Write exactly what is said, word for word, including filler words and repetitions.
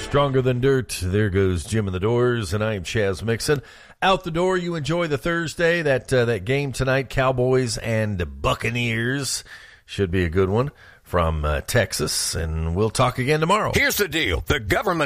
Stronger than dirt. There goes Jim and the Doors, and I am Chaz Mixon. Out the door, you enjoy the Thursday. That uh, that game tonight, Cowboys and Buccaneers, should be a good one from uh, Texas, and we'll talk again tomorrow. Here's the deal. The government